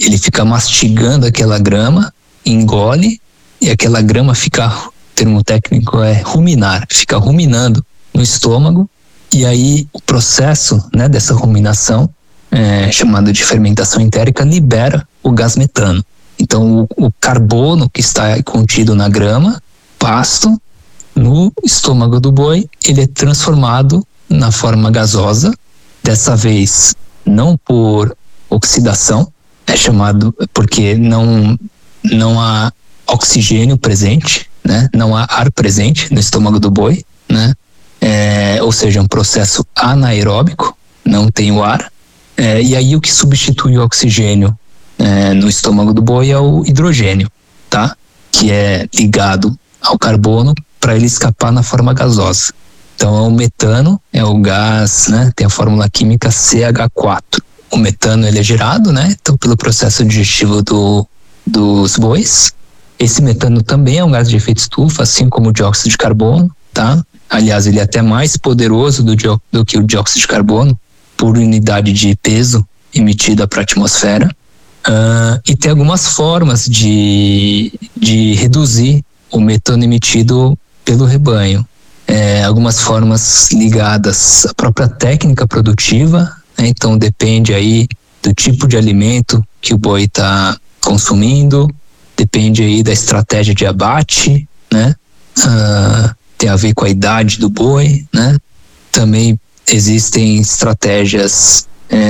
ele fica mastigando aquela grama, engole, e aquela grama fica, o termo técnico é ruminar, fica ruminando no estômago, e aí o processo, né, dessa ruminação, chamado de fermentação entérica, libera o gás metano. Então o carbono que está contido na grama, pasto, no estômago do boi, ele é transformado na forma gasosa, dessa vez não por oxidação, é chamado porque não há oxigênio presente, né? Não há ar presente no estômago do boi, né? Ou seja, um processo anaeróbico, não tem o ar, e aí o que substitui o oxigênio no estômago do boi é o hidrogênio, tá? Que é ligado ao carbono para ele escapar na forma gasosa. Então o metano é o gás, né? Tem a fórmula química CH4. O metano ele é gerado, né? Então pelo processo digestivo dos bois. Esse metano também é um gás de efeito estufa, assim como o dióxido de carbono, tá? Aliás, ele é até mais poderoso do que o dióxido de carbono por unidade de peso emitida para a atmosfera. E tem algumas formas de reduzir o metano emitido pelo rebanho. Algumas formas ligadas à própria técnica produtiva, né? Então depende aí do tipo de alimento que o boi está consumindo, depende aí da estratégia de abate, né? Tem a ver com a idade do boi, né? Também existem estratégias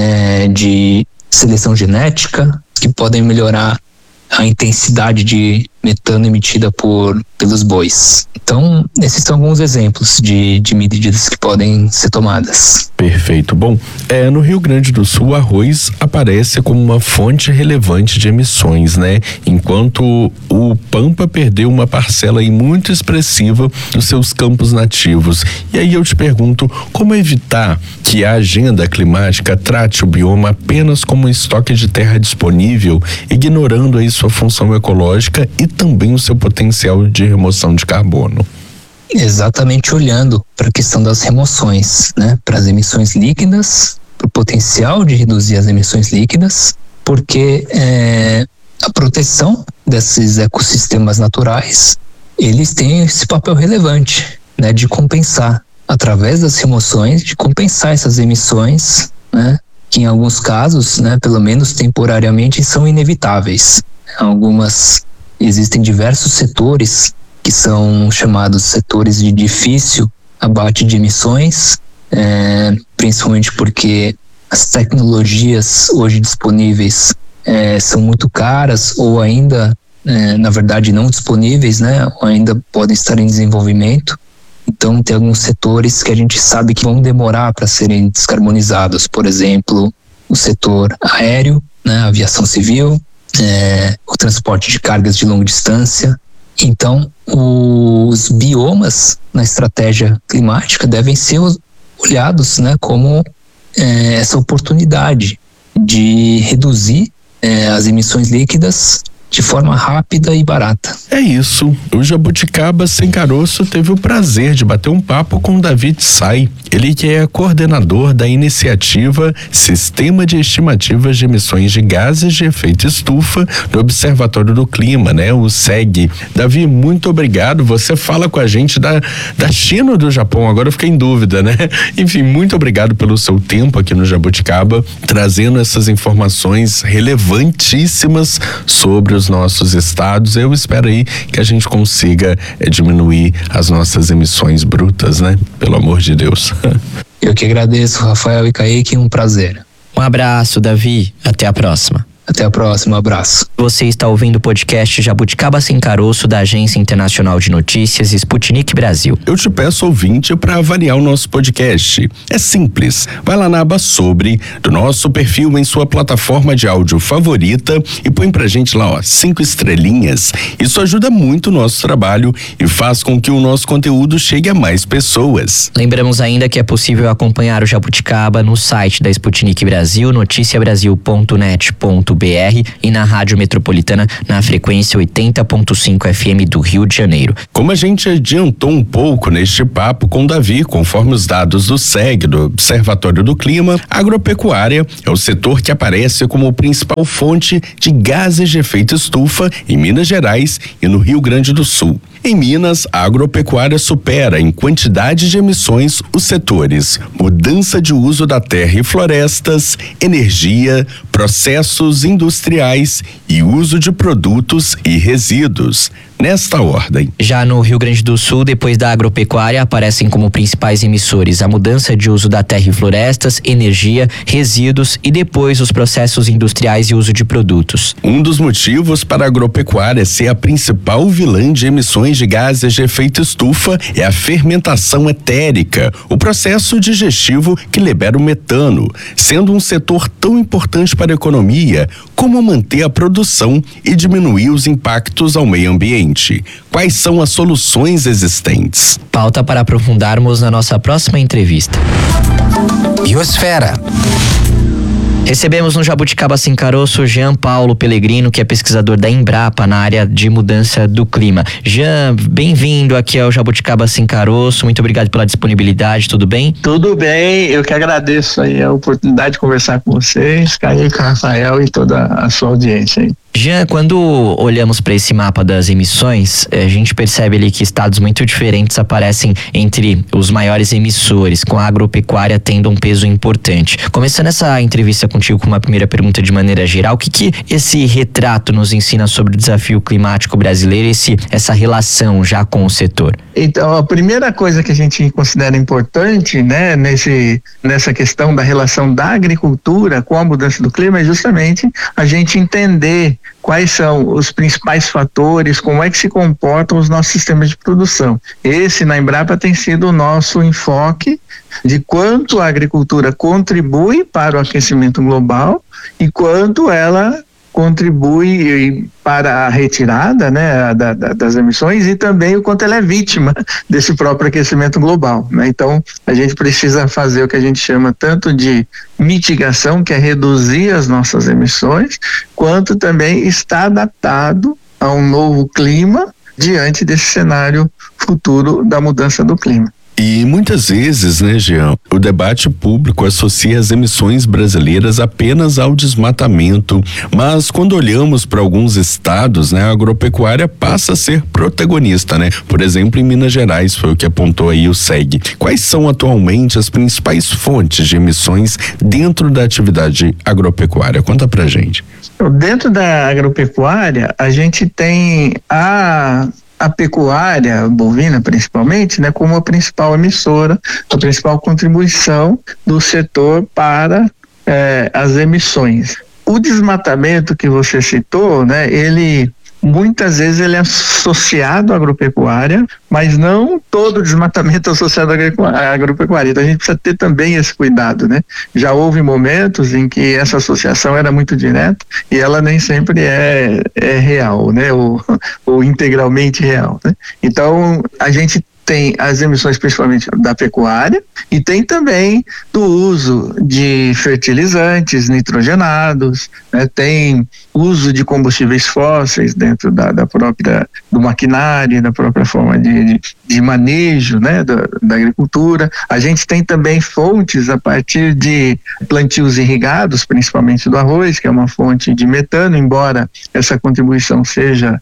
de seleção genética que podem melhorar a intensidade de metano emitida pelos bois. Então, esses são alguns exemplos de medidas que podem ser tomadas. Perfeito. Bom, no Rio Grande do Sul, o arroz aparece como uma fonte relevante de emissões, né? Enquanto o Pampa perdeu uma parcela aí muito expressiva dos seus campos nativos. E aí eu te pergunto, como evitar que a agenda climática trate o bioma apenas como um estoque de terra disponível, ignorando aí sua função ecológica e também o seu potencial de remoção de carbono? Exatamente, olhando para a questão das remoções, né? Para as emissões líquidas, para o potencial de reduzir as emissões líquidas, porque a proteção desses ecossistemas naturais, eles têm esse papel relevante, né? De compensar, através das remoções, de compensar essas emissões, né? Que em alguns casos, né? Pelo menos temporariamente, são inevitáveis. Existem diversos setores que são chamados setores de difícil abate de emissões, principalmente porque as tecnologias hoje disponíveis são muito caras ou ainda, na verdade, não disponíveis, né? Ou ainda podem estar em desenvolvimento. Então, tem alguns setores que a gente sabe que vão demorar para serem descarbonizados. Por exemplo, o setor aéreo, né? A aviação civil, o transporte de cargas de longa distância. Então, os biomas na estratégia climática devem ser olhados, né, como essa oportunidade de reduzir as emissões líquidas de forma rápida e barata. É isso. O Jabuticaba Sem Caroço teve o prazer de bater um papo com o David Tsai. Ele que é coordenador da iniciativa Sistema de Estimativas de Emissões de Gases de Efeito Estufa do Observatório do Clima, né? O SEG. Davi, muito obrigado. Você fala com a gente da China ou do Japão? Agora eu fiquei em dúvida, né? Enfim, muito obrigado pelo seu tempo aqui no Jabuticaba, trazendo essas informações relevantíssimas sobre os nossos estados. Eu espero aí que a gente consiga diminuir as nossas emissões brutas, né? Pelo amor de Deus. Eu que agradeço, Rafael e Kaique, um prazer. Um abraço, Davi. Até a próxima. Até a próxima, abraço. Você está ouvindo o podcast Jabuticaba Sem Caroço da Agência Internacional de Notícias Sputnik Brasil. Eu te peço, ouvinte, para avaliar o nosso podcast. É simples. Vai lá na aba Sobre do nosso perfil em sua plataforma de áudio favorita e põe pra gente lá, 5 estrelinhas. Isso ajuda muito o nosso trabalho e faz com que o nosso conteúdo chegue a mais pessoas. Lembramos ainda que é possível acompanhar o Jabuticaba no site da Sputnik Brasil, noticiabrasil.net.br e na Rádio Metropolitana na frequência 80.5 FM do Rio de Janeiro. Como a gente adiantou um pouco neste papo com Davi, conforme os dados do SEG, do Observatório do Clima, a agropecuária é o setor que aparece como principal fonte de gases de efeito estufa em Minas Gerais e no Rio Grande do Sul. Em Minas, a agropecuária supera em quantidade de emissões os setores mudança de uso da terra e florestas, energia, processos industriais e uso de produtos e resíduos. Nesta ordem. Já no Rio Grande do Sul, depois da agropecuária, aparecem como principais emissores a mudança de uso da terra e florestas, energia, resíduos e depois os processos industriais e uso de produtos. Um dos motivos para a agropecuária ser a principal vilã de emissões de gases de efeito estufa é a fermentação etérica, o processo digestivo que libera o metano, sendo um setor tão importante para a economia como manter a produção e diminuir os impactos ao meio ambiente. Quais são as soluções existentes? Pauta para aprofundarmos na nossa próxima entrevista. Biosfera. Recebemos no Jabuticaba Sem Caroço Jean Paulo Pellegrino, que é pesquisador da Embrapa na área de mudança do clima. Jean, bem-vindo aqui ao Jabuticaba Sem Caroço, muito obrigado pela disponibilidade, tudo bem? Tudo bem, eu que agradeço aí a oportunidade de conversar com vocês, Caí, com o Rafael e toda a sua audiência aí. Jean, quando olhamos para esse mapa das emissões, a gente percebe ali que estados muito diferentes aparecem entre os maiores emissores, com a agropecuária tendo um peso importante. Começando essa entrevista contigo com uma primeira pergunta de maneira geral, o que esse retrato nos ensina sobre o desafio climático brasileiro e essa relação já com o setor? Então, a primeira coisa que a gente considera importante, né, nessa questão da relação da agricultura com a mudança do clima é justamente a gente entender quais são os principais fatores, como é que se comportam os nossos sistemas de produção. Esse, na Embrapa, tem sido o nosso enfoque de quanto a agricultura contribui para o aquecimento global e quanto ela contribui para a retirada, né, das emissões e também o quanto ela é vítima desse próprio aquecimento global, né? Então, a gente precisa fazer o que a gente chama tanto de mitigação, que é reduzir as nossas emissões, quanto também estar adaptado a um novo clima diante desse cenário futuro da mudança do clima. E muitas vezes, né, Jean, o debate público associa as emissões brasileiras apenas ao desmatamento, mas quando olhamos para alguns estados, né, a agropecuária passa a ser protagonista, né? Por exemplo, em Minas Gerais, foi o que apontou aí o SEG. Quais são atualmente as principais fontes de emissões dentro da atividade agropecuária? Conta pra gente. Dentro da agropecuária, a gente tem a pecuária bovina, principalmente, né, como a principal emissora, a principal contribuição do setor para as emissões. O desmatamento que você citou, né, muitas vezes ele é associado à agropecuária, mas não todo desmatamento é associado à agropecuária. Então a gente precisa ter também esse cuidado, né? Já houve momentos em que essa associação era muito direta e ela nem sempre é real, né? Ou integralmente real, né? Então a gente tem as emissões principalmente da pecuária e tem também do uso de fertilizantes nitrogenados, né? Tem uso de combustíveis fósseis dentro do maquinário, da própria forma de manejo, né, da agricultura. A gente tem também fontes a partir de plantios irrigados, principalmente do arroz, que é uma fonte de metano, embora essa contribuição seja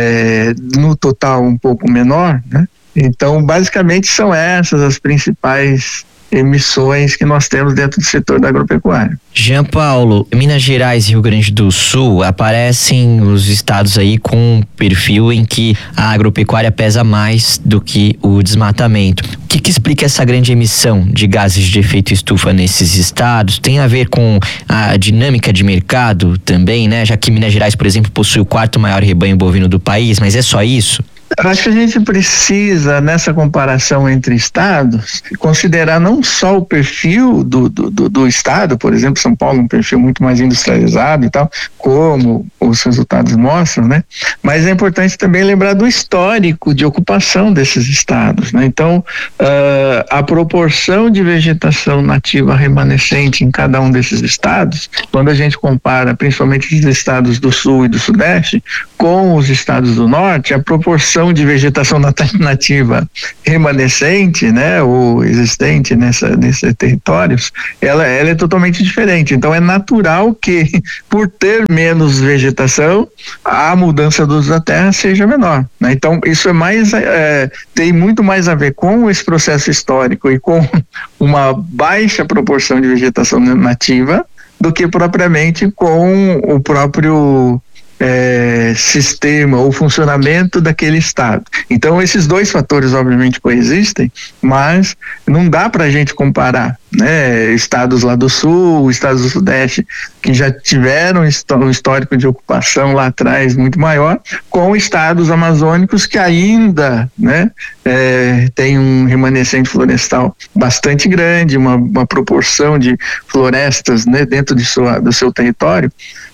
no total um pouco menor, né? Então, basicamente, são essas as principais emissões que nós temos dentro do setor da agropecuária. Jean Paulo, Minas Gerais e Rio Grande do Sul aparecem os estados aí com um perfil em que a agropecuária pesa mais do que o desmatamento. O que explica essa grande emissão de gases de efeito estufa nesses estados? Tem a ver com a dinâmica de mercado também, né? Já que Minas Gerais, por exemplo, possui o 4º maior rebanho bovino do país, mas é só isso? Eu acho que a gente precisa, nessa comparação entre estados, considerar não só o perfil do estado, por exemplo, São Paulo um perfil muito mais industrializado e tal, como os resultados mostram, né? Mas é importante também lembrar do histórico de ocupação desses estados, né? Então, a proporção de vegetação nativa remanescente em cada um desses estados, quando a gente compara principalmente os estados do sul e do sudeste com os estados do norte, a proporção de vegetação nativa remanescente, né, ou existente nesses territórios, ela é totalmente diferente. Então é natural que, por ter menos vegetação, a mudança do uso da terra seja menor, né? Então isso tem muito mais a ver com esse processo histórico e com uma baixa proporção de vegetação nativa do que propriamente com o próprio sistema ou funcionamento daquele estado. Então esses dois fatores obviamente coexistem, mas não dá para a gente comparar, né, estados lá do sul, estados do sudeste que já tiveram um histórico de ocupação lá atrás muito maior, com estados amazônicos que ainda, né, tem um remanescente florestal bastante grande, uma proporção de florestas, né, dentro do seu território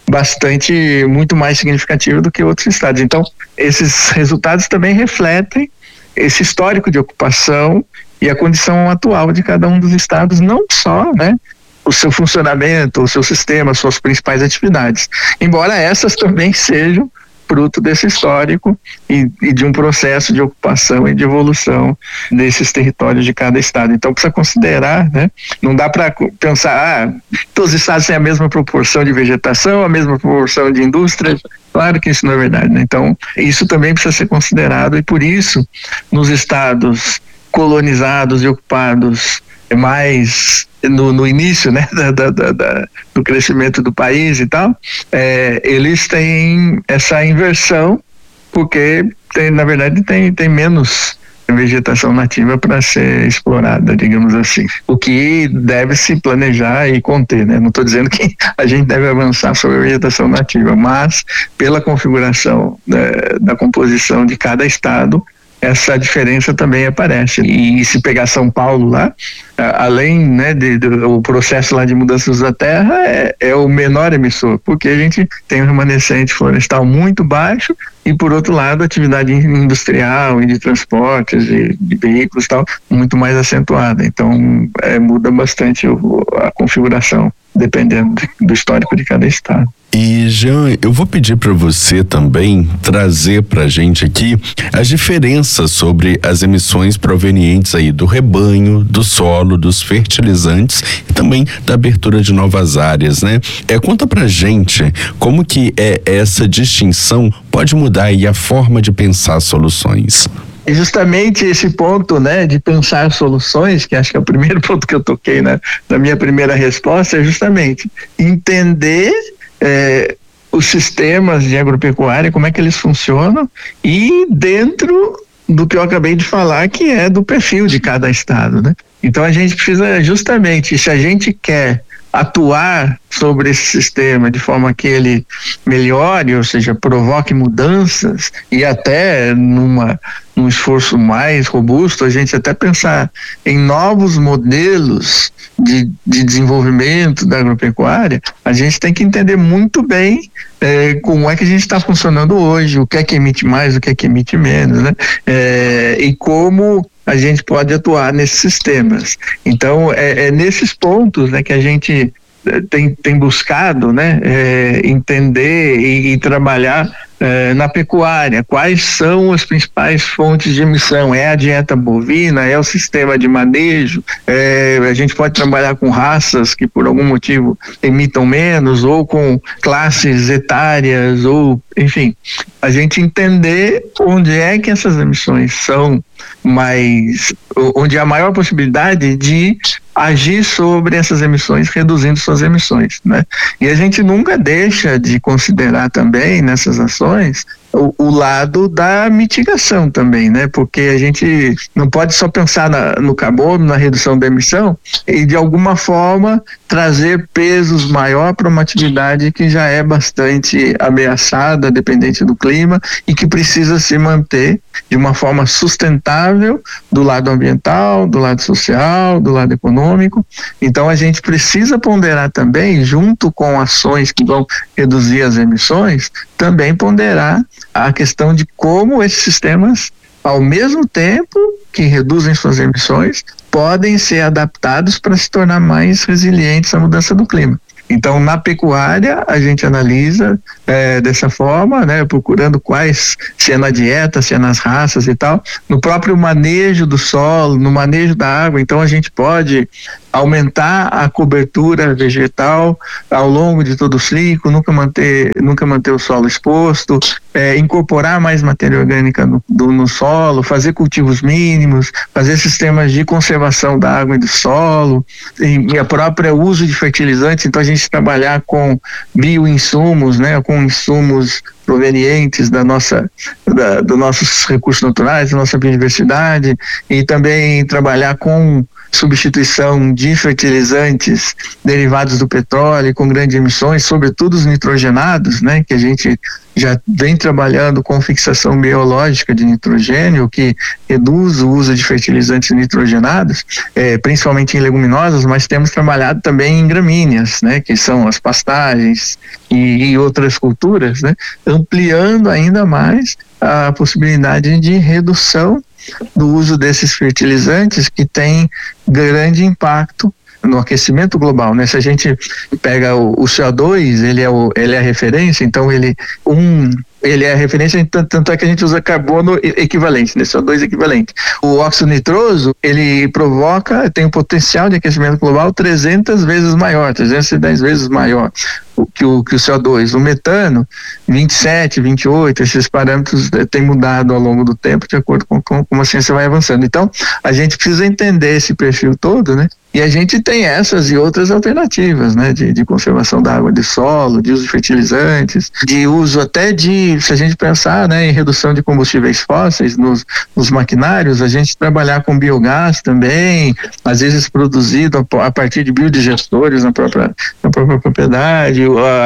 muito mais significativa do que outros estados. Então, esses resultados também refletem esse histórico de ocupação e a condição atual de cada um dos estados, não só, né, o seu funcionamento, o seu sistema, suas principais atividades, embora essas também sejam fruto desse histórico e de um processo de ocupação e de evolução desses territórios de cada estado. Então precisa considerar, né? Não dá para pensar, todos os estados têm a mesma proporção de vegetação, a mesma proporção de indústria. Claro que isso não é verdade, né? Então isso também precisa ser considerado, e por isso nos estados colonizados e ocupados mais no início, né, do crescimento do país e tal, eles têm essa inversão, porque na verdade tem menos vegetação nativa para ser explorada, digamos assim, o que deve se planejar e conter, né? Não estou dizendo que a gente deve avançar sobre a vegetação nativa, mas pela configuração da composição de cada estado, essa diferença também aparece. E se pegar São Paulo lá, além, né, do processo lá de mudanças da terra, é o menor emissor, porque a gente tem um remanescente florestal muito baixo e, por outro lado, a atividade industrial e de transportes e de veículos e tal, muito mais acentuada. Então, muda bastante a configuração, dependendo do histórico de cada estado. E Jean, eu vou pedir para você também trazer para a gente aqui as diferenças sobre as emissões provenientes aí do rebanho, do solo, dos fertilizantes e também da abertura de novas áreas, né? Conta pra gente como que essa distinção pode mudar aí a forma de pensar soluções. E justamente esse ponto, né, de pensar soluções, que acho que é o primeiro ponto que eu toquei na minha primeira resposta, é justamente entender os sistemas de agropecuária, como é que eles funcionam, e dentro do que eu acabei de falar, que é do perfil de cada estado, né? Então a gente precisa justamente, se a gente quer atuar sobre esse sistema de forma que ele melhore, ou seja, provoque mudanças, e até num esforço mais robusto, a gente até pensar em novos modelos de desenvolvimento da agropecuária, a gente tem que entender muito bem como é que a gente está funcionando hoje, o que é que emite mais, o que é que emite menos, né? E como a gente pode atuar nesses sistemas. Então, é nesses pontos, né, que a gente tem buscado, né, entender e trabalhar na pecuária. Quais são as principais fontes de emissão? É a dieta bovina? É o sistema de manejo? A gente pode trabalhar com raças que por algum motivo emitam menos, ou com classes etárias, ou enfim, a gente entender onde é que essas emissões são onde há a maior possibilidade de agir sobre essas emissões, reduzindo suas emissões, né? E a gente nunca deixa de considerar também nessas ações o lado da mitigação também, né? Porque a gente não pode só pensar no carbono, na redução da emissão e de alguma forma trazer pesos maior para uma atividade que já é bastante ameaçada, dependente do clima e que precisa se manter de uma forma sustentável do lado ambiental, do lado social, do lado econômico. Então a gente precisa ponderar também, junto com ações que vão reduzir as emissões, também ponderar a questão de como esses sistemas, ao mesmo tempo que reduzem suas emissões, podem ser adaptados para se tornar mais resilientes à mudança do clima. Então, na pecuária, a gente analisa dessa forma, né, procurando quais, se é na dieta, se é nas raças e tal, no próprio manejo do solo, no manejo da água. Então, a gente pode aumentar a cobertura vegetal ao longo de todo o ciclo, nunca manter o solo exposto, incorporar mais matéria orgânica no solo, fazer cultivos mínimos, fazer sistemas de conservação da água e do solo, e a própria uso de fertilizantes. Então a gente trabalhar com bioinsumos, né, com insumos provenientes dos nossos recursos naturais, da nossa biodiversidade, e também trabalhar com substituição de fertilizantes derivados do petróleo com grandes emissões, sobretudo os nitrogenados, né, que a gente já vem trabalhando com fixação biológica de nitrogênio, que reduz o uso de fertilizantes nitrogenados, principalmente em leguminosas, mas temos trabalhado também em gramíneas, né, que são as pastagens e outras culturas, né, ampliando ainda mais a possibilidade de redução do uso desses fertilizantes que tem grande impacto no aquecimento global, né? Se a gente pega o CO2, ele é a referência, então ele é a referência, tanto é que a gente usa carbono equivalente, né? CO2 equivalente. O óxido nitroso, ele tem um potencial de aquecimento global 300 vezes maior, 310 vezes maior que o CO2. O metano, 27, 28, esses parâmetros têm mudado ao longo do tempo, de acordo com como a ciência vai avançando. Então, a gente precisa entender esse perfil todo, né? E a gente tem essas e outras alternativas, né? De conservação da água de solo, de uso de fertilizantes, de uso até se a gente pensar, né, em redução de combustíveis fósseis nos maquinários, a gente trabalhar com biogás também, às vezes produzido a partir de biodigestores na própria propriedade,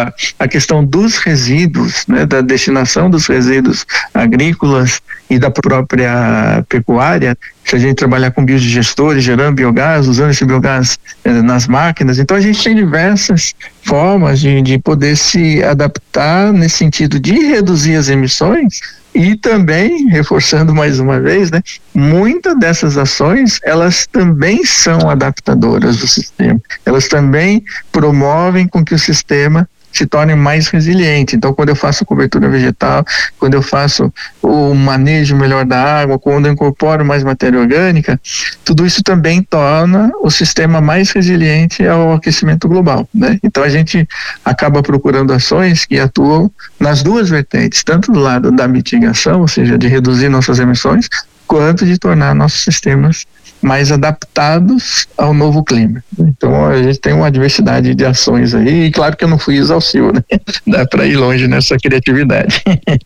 a questão dos resíduos, né, da destinação dos resíduos agrícolas e da própria pecuária. Se a gente trabalhar com biodigestores, gerando biogás, usando esse biogás nas máquinas, então a gente tem diversas formas de poder se adaptar nesse sentido de reduzir as emissões. E também, reforçando mais uma vez, né, muitas dessas ações, elas também são adaptadoras do sistema. Elas também promovem com que o sistema se torne mais resiliente. Então, quando eu faço cobertura vegetal, quando eu faço o manejo melhor da água, quando eu incorporo mais matéria orgânica, tudo isso também torna o sistema mais resiliente ao aquecimento global, né? Então, a gente acaba procurando ações que atuam nas duas vertentes, tanto do lado da mitigação, ou seja, de reduzir nossas emissões, quanto de tornar nossos sistemas mais adaptados ao novo clima. Então a gente tem uma diversidade de ações aí, e claro que eu não fui exaustivo, né? Dá para ir longe nessa criatividade.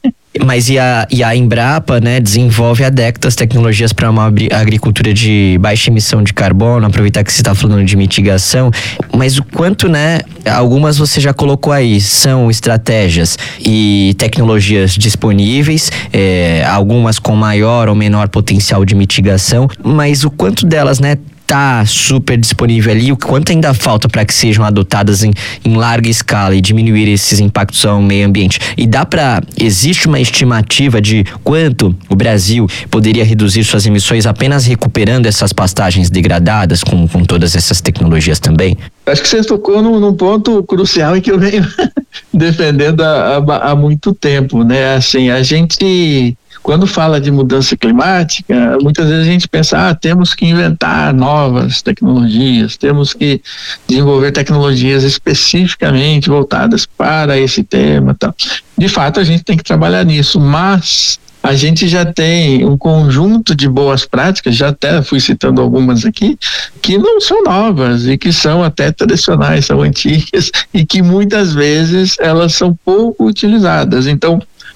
Mas e a Embrapa, né, desenvolve há décadas tecnologias para uma agricultura de baixa emissão de carbono, aproveitar que você está falando de mitigação, mas o quanto, né, algumas você já colocou aí, são estratégias e tecnologias disponíveis, algumas com maior ou menor potencial de mitigação, mas o quanto delas, né, tá super disponível ali, o quanto ainda falta para que sejam adotadas em larga escala e diminuir esses impactos ao meio ambiente? E existe uma estimativa de quanto o Brasil poderia reduzir suas emissões apenas recuperando essas pastagens degradadas com todas essas tecnologias também? Acho que você tocou num ponto crucial em que eu venho defendendo há muito tempo, né? Assim, a gente, quando fala de mudança climática, muitas vezes a gente pensa, temos que inventar novas tecnologias, temos que desenvolver tecnologias especificamente voltadas para esse tema, tal. De fato, a gente tem que trabalhar nisso, mas a gente já tem um conjunto de boas práticas, já até fui citando algumas aqui, que não são novas e que são até tradicionais, são antigas e que muitas vezes elas são pouco utilizadas. Então,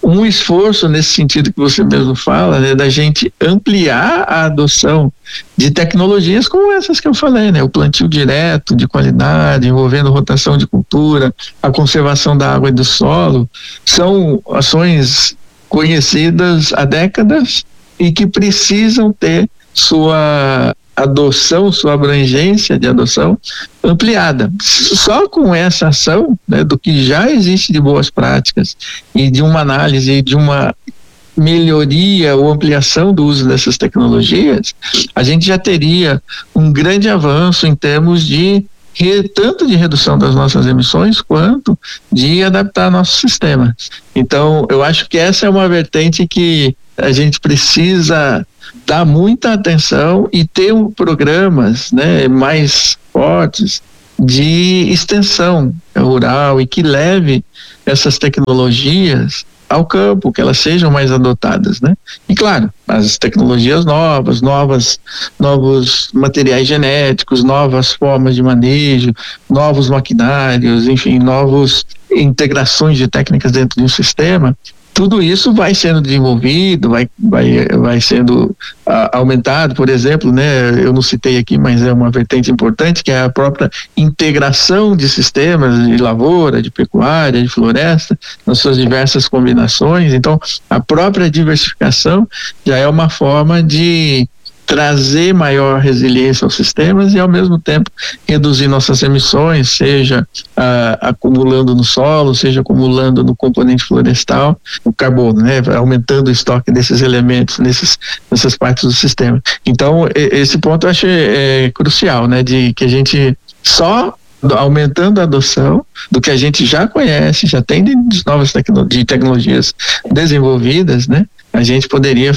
um esforço nesse sentido que você mesmo fala, né, da gente ampliar a adoção de tecnologias como essas que eu falei, né, o plantio direto de qualidade, envolvendo rotação de cultura, a conservação da água e do solo, são ações conhecidas há décadas e que precisam ter sua adoção, sua abrangência de adoção ampliada. Só com essa ação, né, do que já existe de boas práticas e de uma análise, de uma melhoria ou ampliação do uso dessas tecnologias, a gente já teria um grande avanço em termos de tanto de redução das nossas emissões quanto de adaptar nossos sistemas. Então, eu acho que essa é uma vertente que a gente precisa dar muita atenção e ter programas, né, mais fortes de extensão rural e que leve essas tecnologias ao campo, que elas sejam mais adotadas, né? E claro, as tecnologias novos materiais genéticos, novas formas de manejo, novos maquinários, enfim, novas integrações de técnicas dentro de um sistema. Tudo isso vai sendo desenvolvido, vai sendo aumentado, por exemplo, né? Eu não citei aqui, mas é uma vertente importante, que é a própria integração de sistemas de lavoura, de pecuária, de floresta, nas suas diversas combinações. Então, a própria diversificação já é uma forma de trazer maior resiliência aos sistemas e, ao mesmo tempo, reduzir nossas emissões, seja acumulando no solo, seja acumulando no componente florestal, o carbono, né? Aumentando o estoque desses elementos nessas partes do sistema. Então, esse ponto eu acho crucial, né? De que a gente só aumentando a adoção do que a gente já conhece, já tem de novas tecnologias desenvolvidas, né? A gente poderia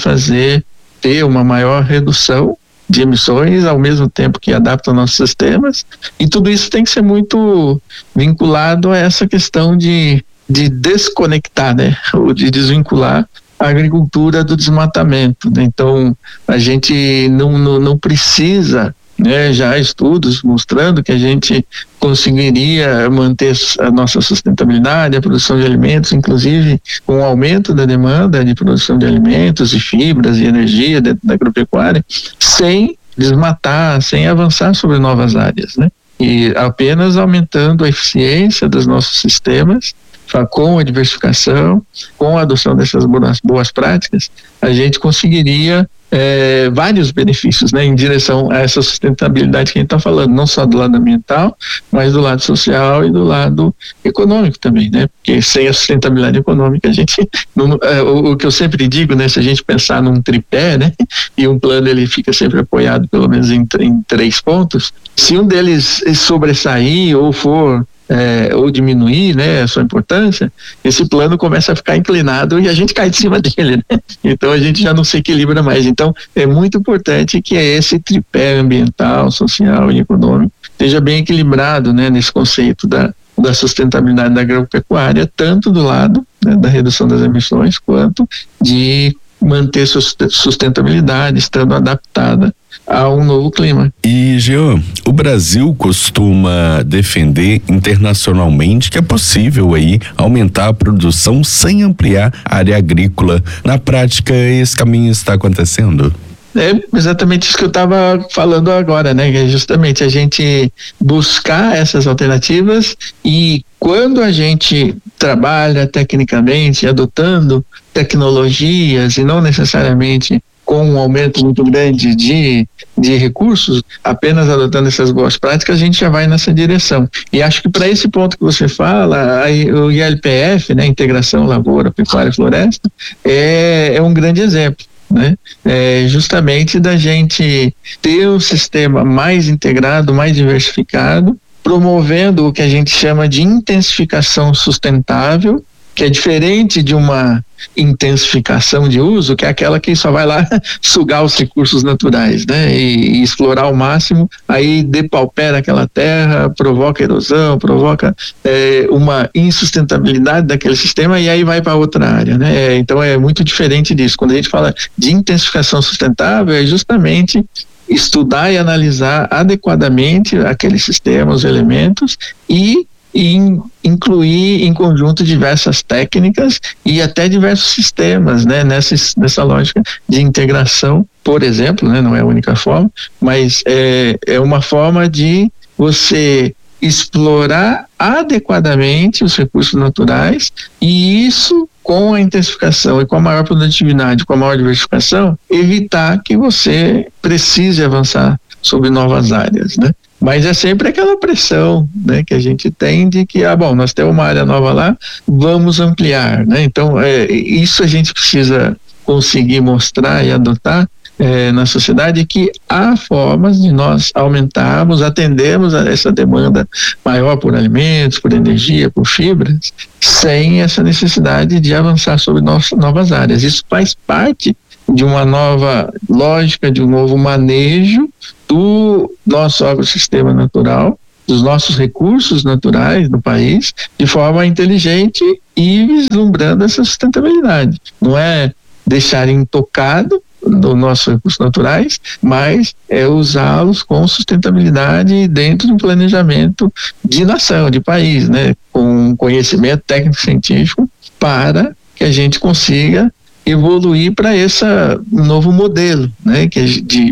ter uma maior redução de emissões ao mesmo tempo que adapta nossos sistemas, e tudo isso tem que ser muito vinculado a essa questão de desconectar, né, ou de desvincular a agricultura do desmatamento, né? Então a gente não precisa, né, já há estudos mostrando que a gente conseguiria manter a nossa sustentabilidade, a produção de alimentos, inclusive com o aumento da demanda de produção de alimentos e fibras e energia dentro da agropecuária, sem desmatar, sem avançar sobre novas áreas, né? E apenas aumentando a eficiência dos nossos sistemas, com a diversificação, com a adoção dessas boas práticas, a gente conseguiria vários benefícios, né, em direção a essa sustentabilidade que a gente está falando, não só do lado ambiental, mas do lado social e do lado econômico também, né? Porque sem a sustentabilidade econômica a gente o que eu sempre digo, né, se a gente pensar num tripé, né, e um plano ele fica sempre apoiado pelo menos em 3 pontos, se um deles sobressair ou for ou diminuir, né, a sua importância, esse plano começa a ficar inclinado e a gente cai de cima dele, né? Então a gente já não se equilibra mais. Então é muito importante que esse tripé ambiental, social e econômico esteja bem equilibrado, né, nesse conceito da sustentabilidade da agropecuária, tanto do lado, né, da redução das emissões, quanto de manter sustentabilidade, estando adaptada a um novo clima. E, Jean, o Brasil costuma defender internacionalmente que é possível aí aumentar a produção sem ampliar a área agrícola. Na prática, esse caminho está acontecendo? É exatamente isso que eu estava falando agora, né? Que é justamente a gente buscar essas alternativas, e quando a gente trabalha tecnicamente, adotando tecnologias e não necessariamente com um aumento muito grande de recursos, apenas adotando essas boas práticas, a gente já vai nessa direção. E acho que para esse ponto que você fala, o ILPF, né, Integração Lavoura, Pecuária e Floresta, é um grande exemplo, né? Justamente da gente ter um sistema mais integrado, mais diversificado, promovendo o que a gente chama de intensificação sustentável, que é diferente de uma intensificação de uso, que é aquela que só vai lá sugar os recursos naturais, né, e explorar ao máximo, aí depaupera aquela terra, provoca erosão, provoca uma insustentabilidade daquele sistema, e aí vai para outra área, né? Então é muito diferente disso. Quando a gente fala de intensificação sustentável, é justamente estudar e analisar adequadamente aquele sistema, os elementos, e incluir em conjunto diversas técnicas e até diversos sistemas, né, nessa lógica de integração, por exemplo, né, não é a única forma, mas é uma forma de você explorar adequadamente os recursos naturais, e isso, com a intensificação e com a maior produtividade, com a maior diversificação, evitar que você precise avançar sobre novas áreas, né? Mas é sempre aquela pressão, né, que a gente tem de que, nós temos uma área nova lá, vamos ampliar, né? Então, isso a gente precisa conseguir mostrar e adotar na sociedade, que há formas de nós aumentarmos, atendermos a essa demanda maior por alimentos, por energia, por fibras, sem essa necessidade de avançar sobre novas áreas. Isso faz parte de uma nova lógica, de um novo manejo do nosso agrossistema natural, dos nossos recursos naturais do país, de forma inteligente e vislumbrando essa sustentabilidade. Não é deixar intocado dos nossos recursos naturais, mas é usá-los com sustentabilidade dentro de um planejamento de nação, de país, né, com conhecimento técnico-científico, para que a gente consiga evoluir para esse novo modelo, né, que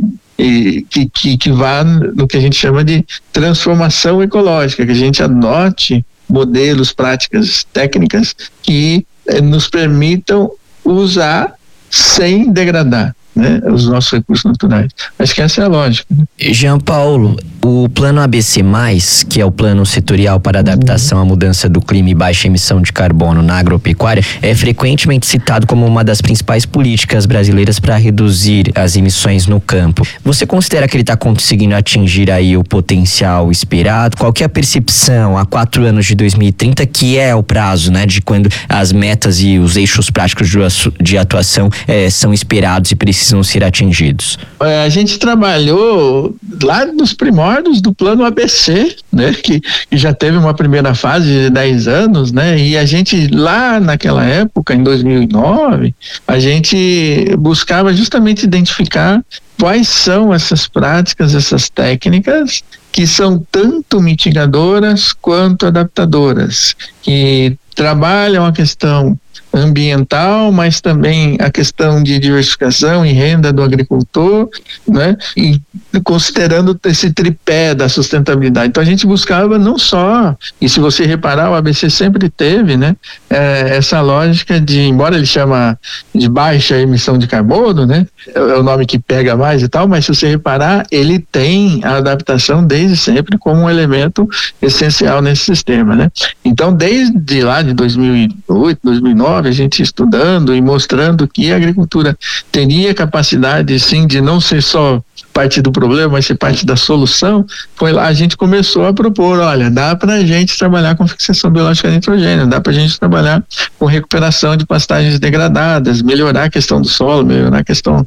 vá no que a gente chama de transformação ecológica, que a gente adote modelos, práticas, técnicas que nos permitam usar sem degradar, né, os nossos recursos naturais. Acho que essa é a lógica, né? Jean Paulo, o plano ABC+, que é o plano setorial para adaptação à mudança do clima e baixa emissão de carbono na agropecuária, é frequentemente citado como uma das principais políticas brasileiras para reduzir as emissões no campo. Você considera que ele está conseguindo atingir aí o potencial esperado? Qual que é a percepção há 4 anos de 2030, que é o prazo, né, de quando as metas e os eixos práticos de atuação são esperados e precisam ser atingidos? A gente trabalhou lá nos primórdios do plano ABC, né, que já teve uma primeira fase de 10 anos, né, e a gente lá naquela época, em 2009, a gente buscava justamente identificar quais são essas práticas, essas técnicas que são tanto mitigadoras quanto adaptadoras, que trabalham a questão ambiental, mas também a questão de diversificação e renda do agricultor, né? E considerando esse tripé da sustentabilidade. Então a gente buscava não só, e se você reparar, o ABC sempre teve, né, essa lógica de, embora ele chama de baixa emissão de carbono, né, é o nome que pega mais e tal, mas se você reparar, ele tem a adaptação desde sempre como um elemento essencial nesse sistema, né? Então desde lá de 2008, 2009, a gente estudando e mostrando que a agricultura teria capacidade, sim, de não ser só parte do problema, mas ser parte da solução, foi lá a gente começou a propor, olha, dá pra gente trabalhar com fixação biológica de nitrogênio, dá pra gente trabalhar com recuperação de pastagens degradadas, melhorar a questão do solo, melhorar a questão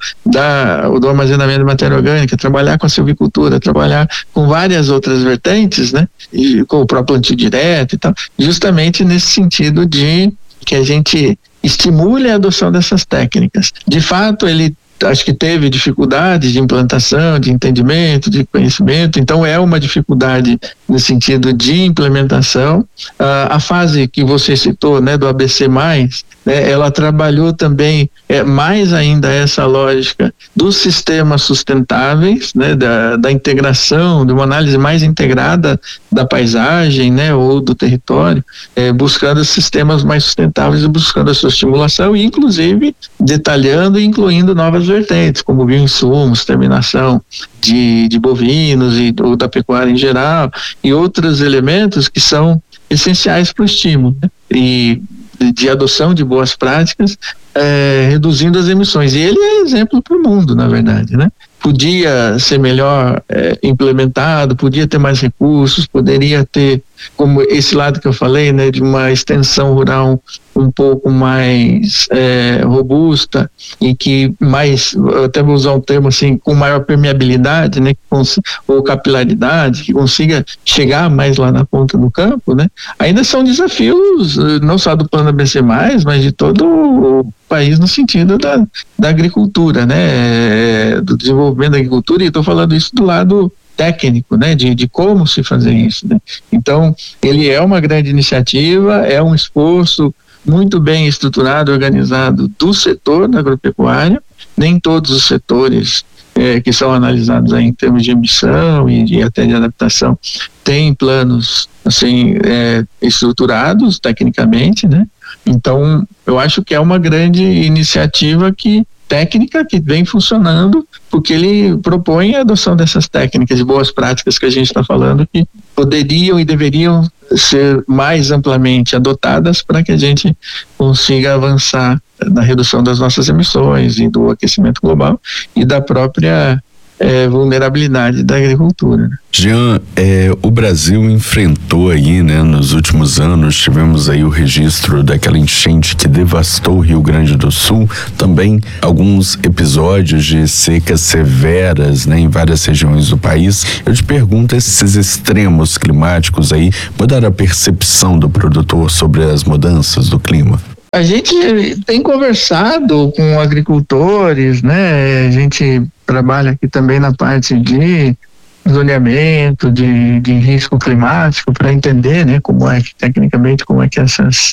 do armazenamento de matéria orgânica, trabalhar com a silvicultura, trabalhar com várias outras vertentes, né, e com o próprio plantio direto e tal, justamente nesse sentido de que a gente estimule a adoção dessas técnicas. De fato, ele acho que teve dificuldades de implantação, de entendimento, de conhecimento, então é uma dificuldade no sentido de implementação. A fase que você citou, né, do ABC+, né, ela trabalhou também mais ainda essa lógica dos sistemas sustentáveis, né, da integração, de uma análise mais integrada da paisagem, né, ou do território, buscando sistemas mais sustentáveis e buscando a sua estimulação e inclusive detalhando e incluindo novas vertentes, como bioinsumos, terminação de bovinos ou da pecuária em geral e outros elementos que são essenciais para o estímulo, né, e de adoção de boas práticas, reduzindo as emissões. E ele é exemplo para o mundo, na verdade, né? Podia ser melhor implementado, podia ter mais recursos, poderia ter, como esse lado que eu falei, né, de uma extensão rural um pouco mais robusta e que mais, eu até vou usar um termo assim, com maior permeabilidade, né, ou capilaridade, que consiga chegar mais lá na ponta do campo, né? Ainda são desafios, não só do plano ABC+, mas de todo o país no sentido da agricultura, né, do desenvolvimento da agricultura, e estou falando isso do lado técnico, né, de como se fazer isso, né? Então, ele é uma grande iniciativa, é um esforço muito bem estruturado, organizado do setor da agropecuária. Nem todos os setores que são analisados aí em termos de emissão e até de adaptação têm planos assim estruturados tecnicamente, né? Então, eu acho que é uma grande iniciativa técnica que vem funcionando, porque ele propõe a adoção dessas técnicas de boas práticas que a gente está falando, que poderiam e deveriam ser mais amplamente adotadas para que a gente consiga avançar na redução das nossas emissões e do aquecimento global e da própria vulnerabilidade da agricultura, né? Jean, o Brasil enfrentou aí, né, nos últimos anos, tivemos aí o registro daquela enchente que devastou o Rio Grande do Sul, também alguns episódios de secas severas, né, em várias regiões do país. Eu te pergunto, esses extremos climáticos aí mudaram a percepção do produtor sobre as mudanças do clima? A gente tem conversado com agricultores, né? A gente trabalha aqui também na parte de zoneamento, de risco climático, para entender, né, tecnicamente, como é que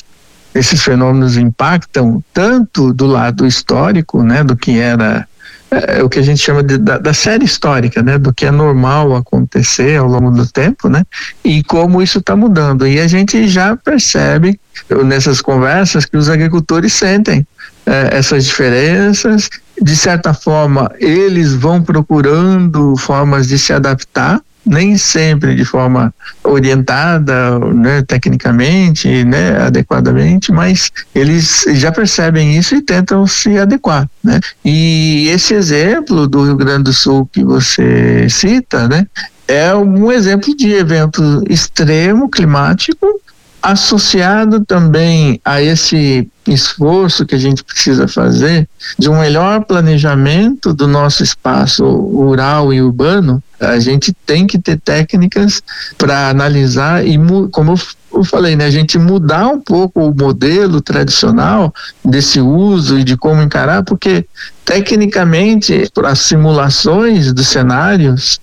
esses fenômenos impactam, tanto do lado histórico, né, do que era o que a gente chama da série histórica, né, do que é normal acontecer ao longo do tempo, né, e como isso está mudando. E a gente já percebe nessas conversas que os agricultores sentem essas diferenças. De certa forma, eles vão procurando formas de se adaptar, nem sempre de forma orientada, né, tecnicamente, né, adequadamente, mas eles já percebem isso e tentam se adequar, né? E esse exemplo do Rio Grande do Sul que você cita, né, é um exemplo de evento extremo climático, associado também a esse esforço que a gente precisa fazer de um melhor planejamento do nosso espaço rural e urbano. A gente tem que ter técnicas para analisar e, como eu falei, né, a gente mudar um pouco o modelo tradicional desse uso e de como encarar, porque tecnicamente as simulações dos cenários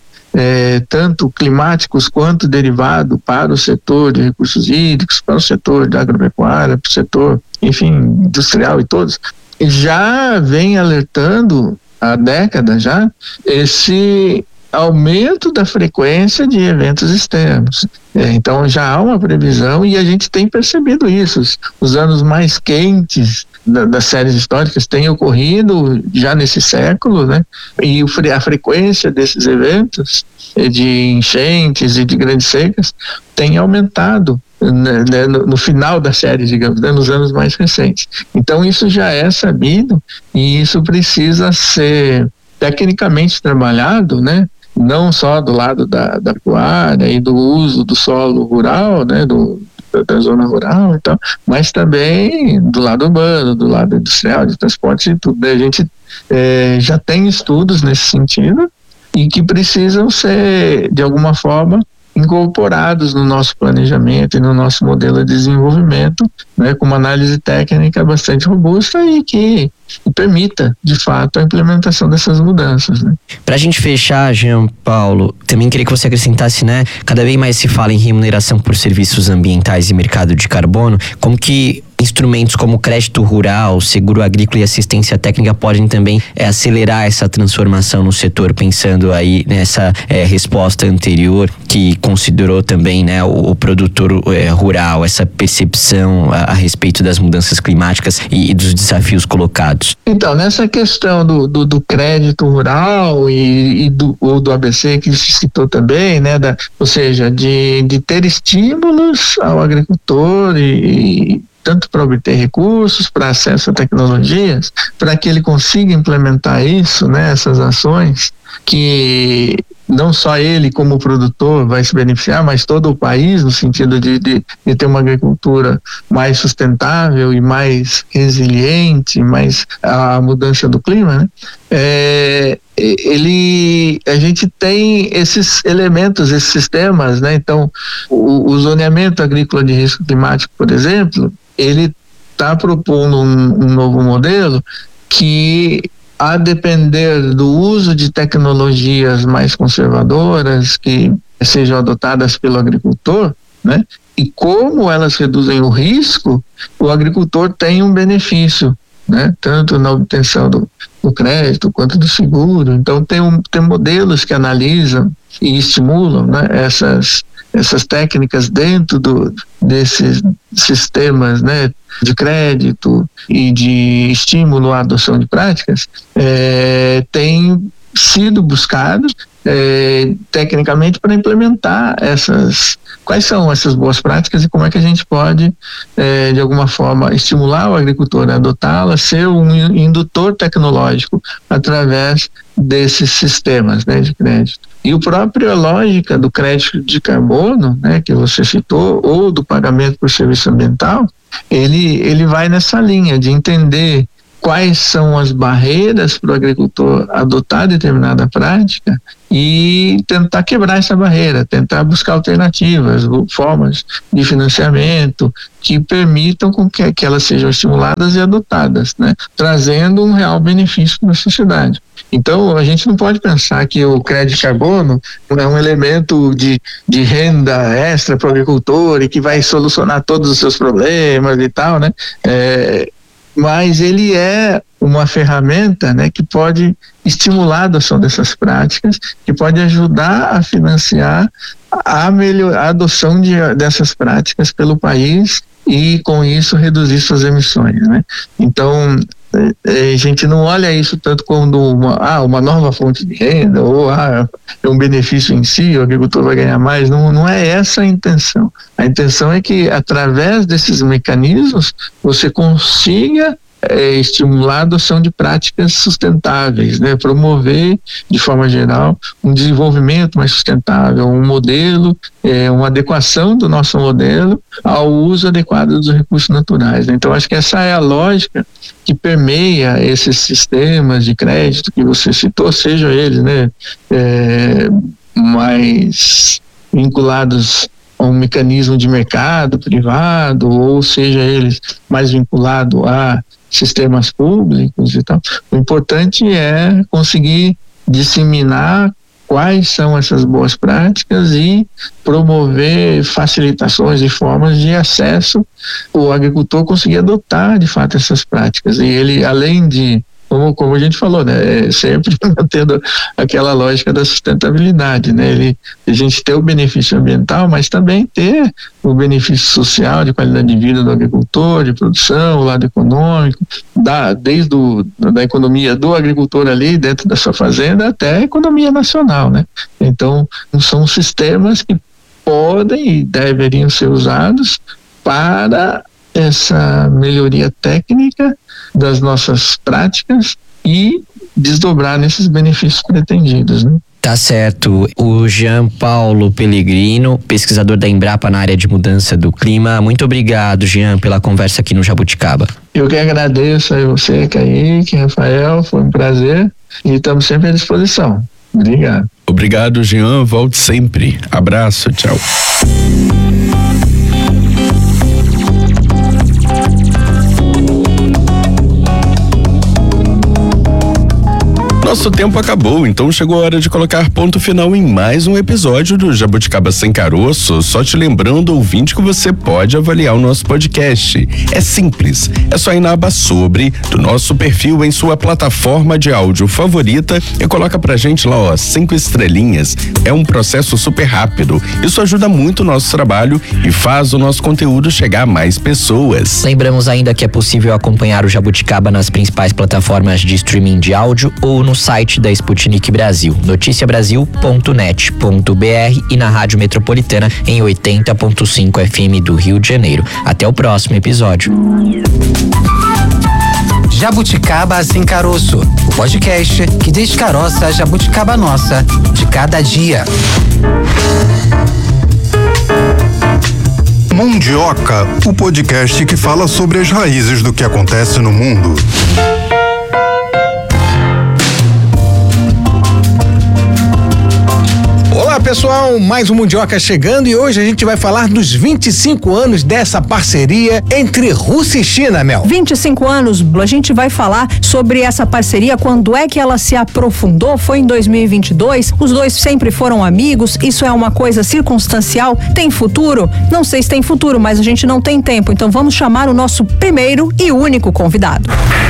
tanto climáticos quanto derivado para o setor de recursos hídricos, para o setor da agropecuária, para o setor, enfim, industrial e todos, já vem alertando há décadas já esse aumento da frequência de eventos extremos. Então já há uma previsão e a gente tem percebido isso. Os anos mais quentes das séries históricas têm ocorrido já nesse século, né? E a frequência desses eventos de enchentes e de grandes secas tem aumentado, né, no final da série, digamos, né, nos anos mais recentes. Então isso já é sabido e isso precisa ser tecnicamente trabalhado, né? Não só do lado da pecuária e do uso do solo rural, né, da zona rural e tal, mas também do lado urbano, do lado industrial, de transporte e tudo. A gente já tem estudos nesse sentido e que precisam ser, de alguma forma, incorporados no nosso planejamento e no nosso modelo de desenvolvimento, né, com uma análise técnica bastante robusta e que permita, de fato, a implementação dessas mudanças, né? Pra gente fechar, Jean Paulo, também queria que você acrescentasse, né, cada vez mais se fala em remuneração por serviços ambientais e mercado de carbono, como que instrumentos como crédito rural, seguro agrícola e assistência técnica podem também acelerar essa transformação no setor, pensando aí nessa resposta anterior que considerou também, né, o produtor rural, essa percepção a respeito das mudanças climáticas e dos desafios colocados. Então, nessa questão do crédito rural e do ABC que se citou também, né, ou seja, de ter estímulos ao agricultor e tanto para obter recursos, para acesso a tecnologias, para que ele consiga implementar isso, né, essas ações, que não só ele como produtor vai se beneficiar, mas todo o país, no sentido de ter uma agricultura mais sustentável e mais resiliente, mais a mudança do clima, né? A gente tem esses elementos, esses sistemas, né? Então, o zoneamento agrícola de risco climático, por exemplo, ele está propondo um novo modelo que a depender do uso de tecnologias mais conservadoras que sejam adotadas pelo agricultor, né? E como elas reduzem o risco, o agricultor tem um benefício, né? Tanto na obtenção do crédito quanto do seguro. Então tem modelos que analisam e estimulam, né, essas técnicas dentro desses sistemas, né, de crédito e de estímulo à adoção de práticas, tem sido buscados tecnicamente para implementar quais são essas boas práticas e como é que a gente pode, de alguma forma, estimular o agricultor a adotá-las, ser um indutor tecnológico através desses sistemas, né, de crédito. E a própria lógica do crédito de carbono, né, que você citou, ou do pagamento por serviço ambiental, ele vai nessa linha de entender quais são as barreiras para o agricultor adotar determinada prática e tentar quebrar essa barreira, tentar buscar alternativas, formas de financiamento que permitam com que elas sejam estimuladas e adotadas, né? Trazendo um real benefício para a sociedade. Então, a gente não pode pensar que o crédito de carbono é um elemento de renda extra para o agricultor e que vai solucionar todos os seus problemas e tal, né? Mas ele é uma ferramenta, né, que pode estimular a adoção dessas práticas, que pode ajudar a financiar a adoção dessas práticas pelo país e, com isso, reduzir suas emissões, né? Então, a gente não olha isso tanto como uma nova fonte de renda ou é um benefício em si, o agricultor vai ganhar mais. Não é essa a intenção. A intenção é que, através desses mecanismos, você consiga estimular a adoção de práticas sustentáveis, né? Promover, de forma geral, um desenvolvimento mais sustentável, um modelo, uma adequação do nosso modelo ao uso adequado dos recursos naturais, né? Então, acho que essa é a lógica que permeia esses sistemas de crédito que você citou, sejam eles, né, mais vinculados a um mecanismo de mercado privado, ou seja eles mais vinculados a sistemas públicos e tal. O importante é conseguir disseminar quais são essas boas práticas e promover facilitações e formas de acesso o agricultor conseguir adotar de fato essas práticas. E ele, além de, como a gente falou, né, sempre mantendo aquela lógica da sustentabilidade, né, a gente ter o benefício ambiental, mas também ter o benefício social de qualidade de vida do agricultor, de produção, o lado econômico, desde da economia do agricultor ali dentro da sua fazenda até a economia nacional, né? Então, são sistemas que podem e deveriam ser usados para essa melhoria técnica das nossas práticas e desdobrar nesses benefícios pretendidos, né? Tá certo. O Jean Paulo Pellegrino, pesquisador da Embrapa na área de mudança do clima. Muito obrigado, Jean, pela conversa aqui no Jabuticaba. Eu que agradeço a você, Kaique, Rafael, foi um prazer e estamos sempre à disposição. Obrigado. Obrigado, Jean. Volte sempre. Abraço, tchau. Nosso tempo acabou, então chegou a hora de colocar ponto final em mais um episódio do Jabuticaba Sem Caroço. Só te lembrando, ouvinte, que você pode avaliar o nosso podcast. É simples, é só ir na aba Sobre do nosso perfil em sua plataforma de áudio favorita e coloca pra gente lá, ó, 5 estrelinhas. É um processo super rápido. Isso ajuda muito o nosso trabalho e faz o nosso conteúdo chegar a mais pessoas. Lembramos ainda que é possível acompanhar o Jabuticaba nas principais plataformas de streaming de áudio ou no site da Sputnik Brasil, noticiabrasil.net.br e na Rádio Metropolitana em 80.5 FM do Rio de Janeiro. Até o próximo episódio. Jabuticaba Sem Caroço, o podcast que descaroça a jabuticaba nossa de cada dia. Mundioca, o podcast que fala sobre as raízes do que acontece no mundo. Fala pessoal, mais um Mundioca chegando e hoje a gente vai falar dos 25 anos dessa parceria entre Rússia e China, Mel. 25 anos, a gente vai falar sobre essa parceria, quando é que ela se aprofundou, foi em 2022, os dois sempre foram amigos, isso é uma coisa circunstancial, tem futuro? Não sei se tem futuro, mas a gente não tem tempo, então vamos chamar o nosso primeiro e único convidado.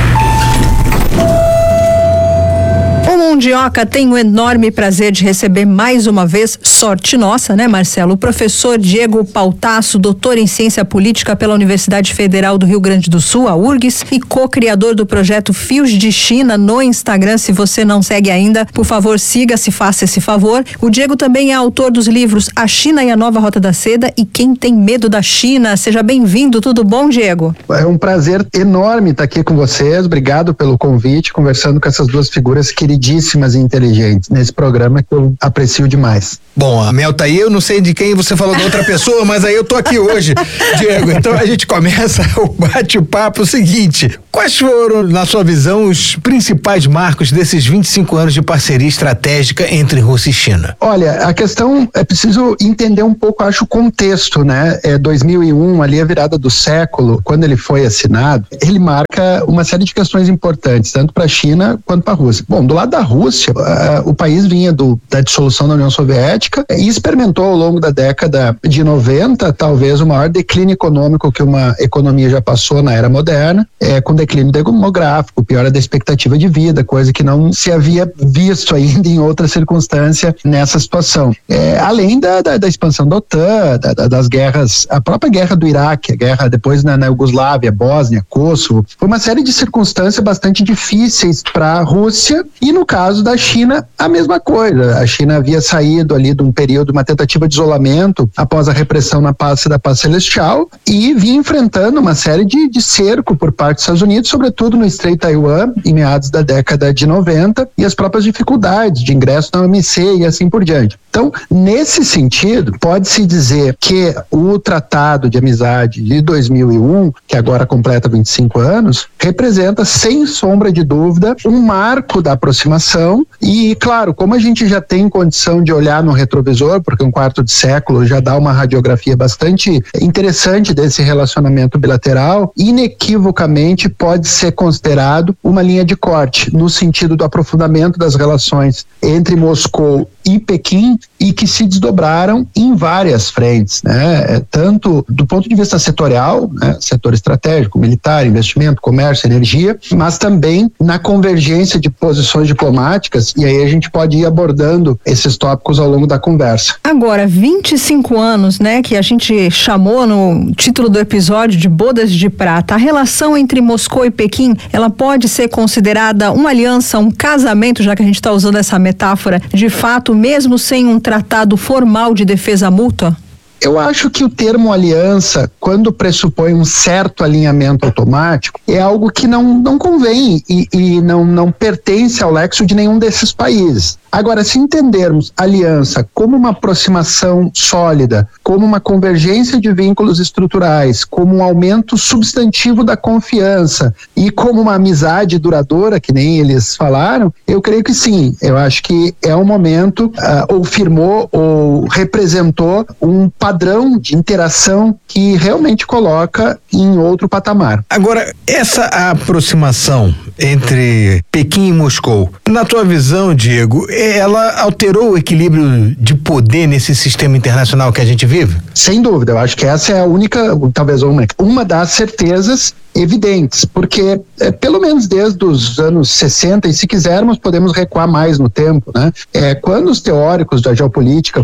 O Mundioca tem o enorme prazer de receber mais uma vez, sorte nossa, né, Marcelo? O professor Diego Pautasso, doutor em ciência política pela Universidade Federal do Rio Grande do Sul, a URGS, e co-criador do projeto Fios de China no Instagram. Se você não segue ainda, por favor, siga, se faça esse favor. O Diego também é autor dos livros A China e a Nova Rota da Seda e Quem Tem Medo da China. Seja bem-vindo, tudo bom, Diego? É um prazer enorme estar aqui com vocês, obrigado pelo convite, conversando com essas duas figuras queridíssimas e inteligentes nesse programa que eu aprecio demais. Bom, a Mel tá aí, eu não sei de quem você falou da outra pessoa, mas aí eu tô aqui hoje, Diego. Então a gente começa o bate-papo seguinte. Quais foram, na sua visão, os principais marcos desses 25 anos de parceria estratégica entre Rússia e China? Olha, a questão é preciso entender um pouco, acho, o contexto, né? 2001, ali a virada do século, quando ele foi assinado, ele marca uma série de questões importantes, tanto para a China quanto para a Rússia. Bom, do lado da Rússia, o país vinha da dissolução da União Soviética e experimentou ao longo da década de 90, talvez o maior declínio econômico que uma economia já passou na era moderna, com declínio demográfico, piora da expectativa de vida, coisa que não se havia visto ainda em outra circunstância nessa situação. Além da expansão da OTAN, das guerras, a própria guerra do Iraque, a guerra depois na Iugoslávia, Bósnia, Kosovo, foi uma série de circunstâncias bastante difíceis para a Rússia e no caso da China, a mesma coisa. A China havia saído ali de um período, uma tentativa de isolamento após a repressão na Praça da Paz Celestial e vinha enfrentando uma série de cerco por parte dos Estados Unidos, sobretudo no Estreito de Taiwan, em meados da década de 90, e as próprias dificuldades de ingresso na OMC e assim por diante. Então, nesse sentido, pode-se dizer que o Tratado de Amizade de 2001, que agora completa 25 anos, representa, sem sombra de dúvida, um marco da aproximação e, claro, como a gente já tem condição de olhar no retrovisor, porque um quarto de século já dá uma radiografia bastante interessante desse relacionamento bilateral, inequivocamente pode ser considerado uma linha de corte, no sentido do aprofundamento das relações entre Moscou e Pequim e que se desdobraram em várias frentes, né? Tanto do ponto de vista setorial, né? Setor estratégico, militar, investimento, comércio, energia, mas também na convergência de posições diplomáticas, e aí a gente pode ir abordando esses tópicos ao longo da conversa. Agora, 25 anos, né, que a gente chamou no título do episódio de Bodas de Prata, a relação entre Moscou e Pequim, ela pode ser considerada uma aliança, um casamento, já que a gente está usando essa metáfora, de fato, mesmo sem um tratado formal de defesa mútua? Eu acho que o termo aliança, quando pressupõe um certo alinhamento automático, é algo que não convém e não pertence ao lexo de nenhum desses países. Agora, se entendermos aliança como uma aproximação sólida, como uma convergência de vínculos estruturais, como um aumento substantivo da confiança e como uma amizade duradoura, que nem eles falaram, eu creio que sim. Eu acho que é um momento, ou firmou, ou representou um padrão de interação que realmente coloca em outro patamar. Agora, essa aproximação entre Pequim e Moscou, na tua visão, Diego, ela alterou o equilíbrio de poder nesse sistema internacional que a gente vive? Sem dúvida, eu acho que essa é a única, talvez uma das certezas evidentes, porque pelo menos desde os anos 60, e se quisermos podemos recuar mais no tempo, né? Quando os teóricos da geopolítica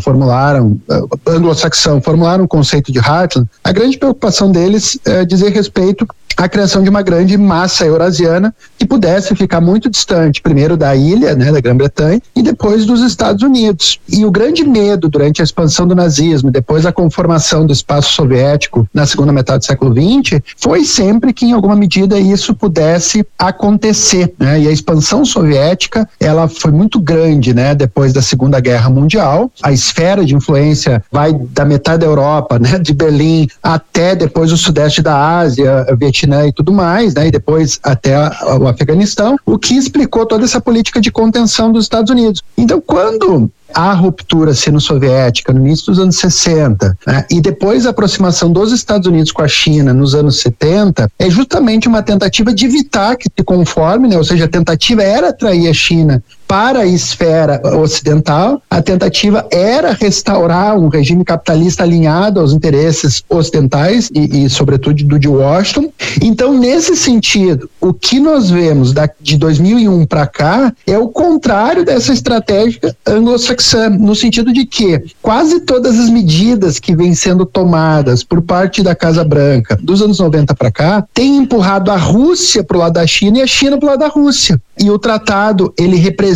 anglo-saxão formularam o conceito de Heartland, a grande preocupação deles é dizer respeito à criação de uma grande massa eurasiana que pudesse ficar muito distante, primeiro da ilha, né, da Grã-Bretanha, e depois dos Estados Unidos. E o grande medo durante a expansão do nazismo, depois da conformação do espaço soviético na segunda metade do século XX, foi sempre que em alguma medida isso pudesse acontecer, né? E a expansão soviética, ela foi muito grande, né, depois da Segunda Guerra Mundial. A esfera de influência vai da metade da Europa, né, de Berlim até depois o sudeste da Ásia, Vietnã e tudo mais, né, e depois até o Afeganistão, o que explicou toda essa política de contenção dos Estados Unidos. Então, quando a ruptura sino-soviética no início dos anos 60, né, e depois a aproximação dos Estados Unidos com a China nos anos 70, é justamente uma tentativa de evitar que se conforme, né, ou seja, a tentativa era atrair a China para a esfera ocidental, a tentativa era restaurar um regime capitalista alinhado aos interesses ocidentais e sobretudo do de Washington. Então, nesse sentido, o que nós vemos de 2001 para cá é o contrário dessa estratégia anglo-saxã, no sentido de que quase todas as medidas que vêm sendo tomadas por parte da Casa Branca dos anos 90 para cá têm empurrado a Rússia para o lado da China e a China para o lado da Rússia. E o tratado, ele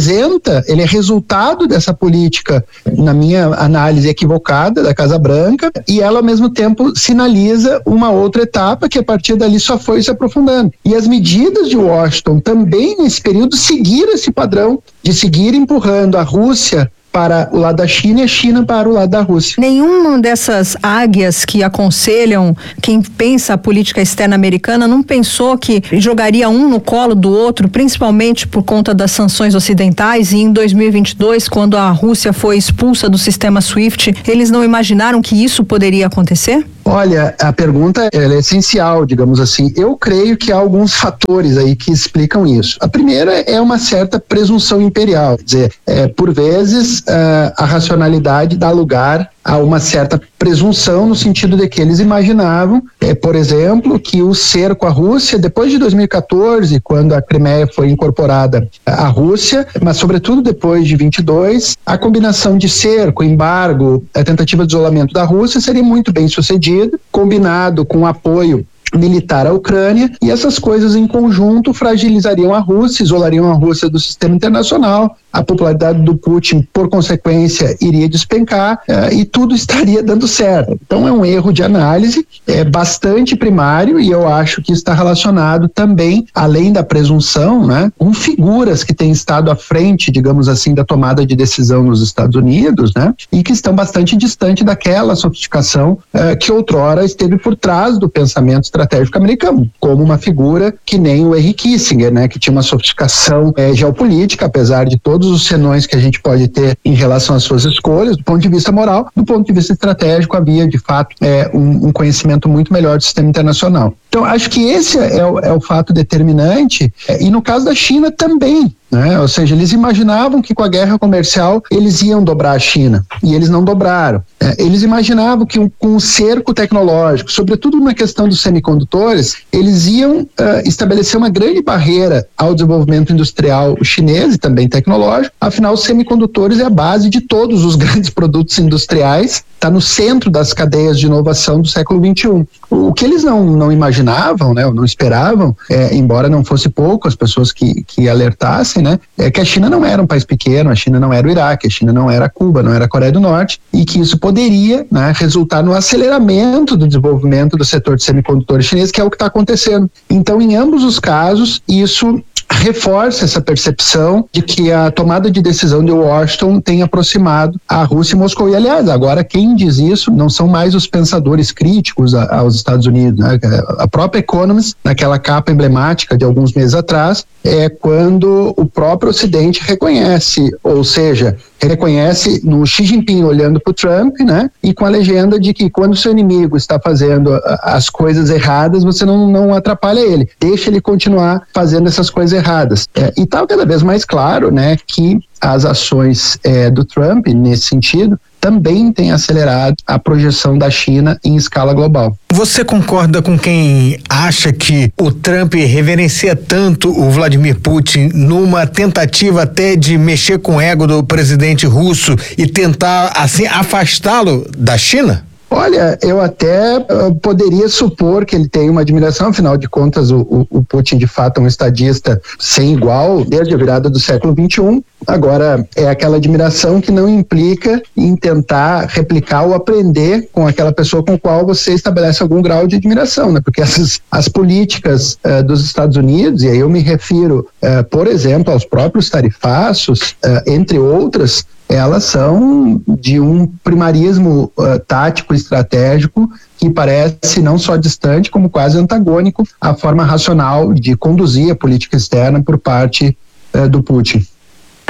é resultado dessa política, na minha análise equivocada, da Casa Branca, e ela ao mesmo tempo sinaliza uma outra etapa que a partir dali só foi se aprofundando. E as medidas de Washington também nesse período seguiram esse padrão de seguir empurrando a Rússia para o lado da China e a China para o lado da Rússia. Nenhuma dessas águias que aconselham quem pensa a política externa americana não pensou que jogaria um no colo do outro, principalmente por conta das sanções ocidentais, e em 2022, quando a Rússia foi expulsa do sistema SWIFT, eles não imaginaram que isso poderia acontecer? Olha, a pergunta é essencial, digamos assim. Eu creio que há alguns fatores aí que explicam isso. A primeira é uma certa presunção imperial, quer dizer, por vezes a racionalidade dá lugar a uma certa presunção no sentido de que eles imaginavam, por exemplo, que o cerco à Rússia, depois de 2014, quando a Crimeia foi incorporada à Rússia, mas sobretudo depois de 22, a combinação de cerco, embargo, a tentativa de isolamento da Rússia seria muito bem sucedida, combinado com o apoio militar à Ucrânia, e essas coisas em conjunto fragilizariam a Rússia, isolariam a Rússia do sistema internacional, a popularidade do Putin, por consequência, iria despencar e tudo estaria dando certo. Então é um erro de análise, é bastante primário, e eu acho que está relacionado também, além da presunção, né, com figuras que têm estado à frente, digamos assim, da tomada de decisão nos Estados Unidos, né, e que estão bastante distante daquela sofisticação que outrora esteve por trás do pensamento estratégico americano, como uma figura que nem o Henry Kissinger, né, que tinha uma sofisticação geopolítica, apesar de todos os senões que a gente pode ter em relação às suas escolhas, do ponto de vista moral, do ponto de vista estratégico, havia de fato um conhecimento muito melhor do sistema internacional. Então, acho que esse é o fato determinante, e no caso da China também, né? Ou seja, eles imaginavam que com a guerra comercial eles iam dobrar a China, e eles não dobraram. Eles imaginavam que com o cerco tecnológico, sobretudo na questão dos semicondutores, eles iam estabelecer uma grande barreira ao desenvolvimento industrial chinês e também tecnológico. Afinal, os semicondutores é a base de todos os grandes produtos industriais, está no centro das cadeias de inovação do século XXI. O que eles não imaginavam, né, ou não esperavam, embora não fosse pouco as pessoas que alertassem, né, é que a China não era um país pequeno, a China não era o Iraque, a China não era Cuba, não era a Coreia do Norte, e que isso poderia, né, resultar no aceleramento do desenvolvimento do setor de semicondutores chinês, que é o que está acontecendo. Então, em ambos os casos, isso reforça essa percepção de que a tomada de decisão de Washington tem aproximado a Rússia e Moscou. E, aliás, agora quem diz isso não são mais os pensadores críticos aos Estados Unidos, né? A própria Economist, naquela capa emblemática de alguns meses atrás, é quando o próprio Ocidente reconhece, ou seja, reconhece no Xi Jinping olhando para o Trump, né? E com a legenda de que quando o seu inimigo está fazendo as coisas erradas, você não atrapalha ele, deixa ele continuar fazendo essas coisas erradas. E está cada vez mais claro, né, que as ações do Trump, nesse sentido, também têm acelerado a projeção da China em escala global. Você concorda com quem acha que o Trump reverencia tanto o Vladimir Putin numa tentativa até de mexer com o ego do presidente russo e tentar, assim, afastá-lo da China? Olha, eu até poderia supor que ele tem uma admiração, afinal de contas o Putin de fato é um estadista sem igual desde a virada do século XXI. Agora, é aquela admiração que não implica em tentar replicar ou aprender com aquela pessoa com a qual você estabelece algum grau de admiração, né? Porque as políticas dos Estados Unidos, e aí eu me refiro, por exemplo, aos próprios tarifaços, entre outras, elas são de um primarismo tático estratégico que parece não só distante, como quase antagônico à forma racional de conduzir a política externa por parte do Putin.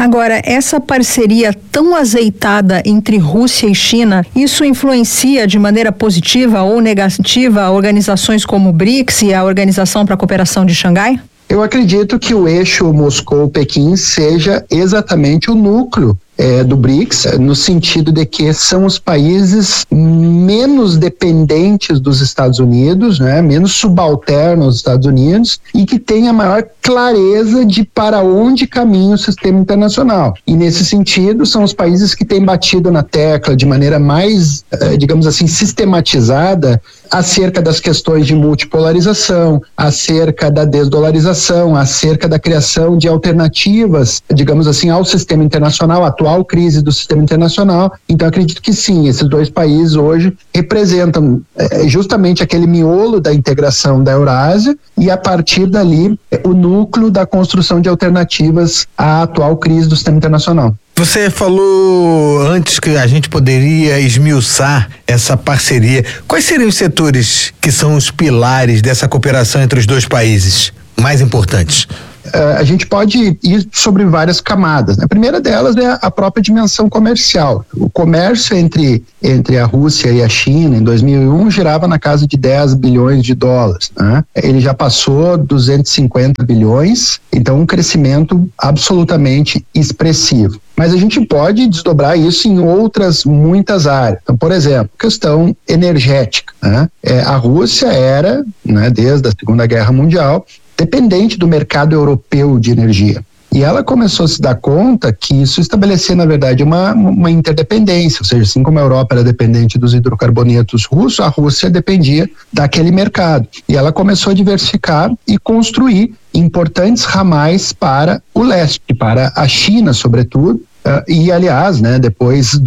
Agora, essa parceria tão azeitada entre Rússia e China, isso influencia de maneira positiva ou negativa organizações como o BRICS e a Organização para a Cooperação de Xangai? Eu acredito que o eixo Moscou-Pequim seja exatamente o núcleo do BRICS, no sentido de que são os países menos dependentes dos Estados Unidos, né, menos subalternos aos Estados Unidos, e que têm a maior clareza de para onde caminha o sistema internacional. E nesse sentido, são os países que têm batido na tecla de maneira mais, digamos assim, sistematizada acerca das questões de multipolarização, acerca da desdolarização, acerca da criação de alternativas, digamos assim, ao sistema internacional, à atual crise do sistema internacional. Então, acredito que sim, esses dois países hoje representam justamente aquele miolo da integração da Eurásia e, a partir dali, o núcleo da construção de alternativas à atual crise do sistema internacional. Você falou antes que a gente poderia esmiuçar essa parceria. Quais seriam os setores que são os pilares dessa cooperação entre os dois países mais importantes? A gente pode ir sobre várias camadas. A primeira delas é a própria dimensão comercial. O comércio entre a Rússia e a China em 2001 girava na casa de 10 bilhões de dólares. Né? Ele já passou 250 bilhões, então um crescimento absolutamente expressivo. Mas a gente pode desdobrar isso em outras muitas áreas. Então, por exemplo, questão energética. Né? A Rússia era, né, desde a Segunda Guerra Mundial, dependente do mercado europeu de energia. E ela começou a se dar conta que isso estabelecia, na verdade, uma interdependência, ou seja, assim como a Europa era dependente dos hidrocarbonetos russos, a Rússia dependia daquele mercado. E ela começou a diversificar e construir importantes ramais para o leste, para a China, sobretudo, e, aliás, né, depois